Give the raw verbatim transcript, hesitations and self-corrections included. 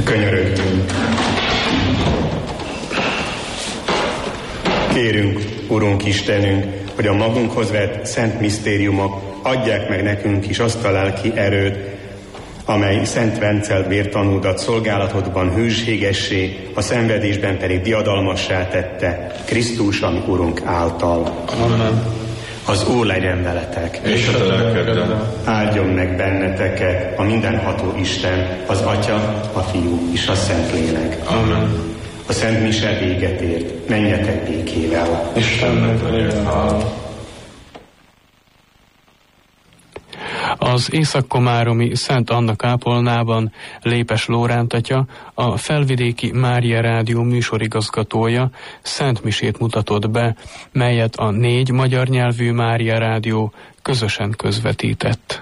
Könyörögjünk. Kérünk, Urunk Istenünk, hogy a magunkhoz vett szent misztériumok adják meg nekünk is azt a lelki erőt, amely Szent Vencelt vértanúdat szolgálatodban hűségessé, a szenvedésben pedig diadalmassá tette, Krisztus, ami Urunk által. Amen. Az Úr legyen veletek, és a te lelkeddel. Áldjon meg benneteket a mindenható Isten, az Atya, a Fiú és a Szentlélek. Amen. A Szent Mise véget ért, menjetek békével. Istennek legyen hála. Az észak-komáromi Szent Anna kápolnában Lépes Lóránt atya, a Felvidéki Mária Rádió műsorigazgatója szent misét mutatott be, melyet a négy magyar nyelvű Mária Rádió közösen közvetített.